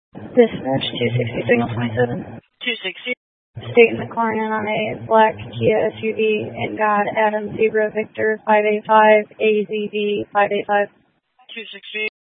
Dispatch 260 signal 27. 260. State McLaren on a black Kia SUV in God Adam Zebra Victor 585 AZV 585. 260.